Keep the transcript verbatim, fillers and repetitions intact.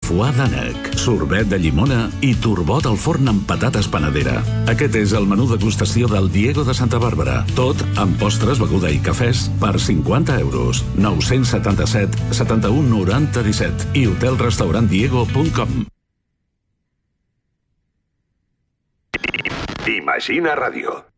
foie d'ànec, sorbet de llimona i turbot al forn amb patates panadera. Aquest és el menú degustació del Diego de Santa Bàrbara. Tot amb postres, beguda i cafès per cinquanta euros. nou setanta set setanta-un noranta disset i hotel restaurant diego punt com. Imagina Radio.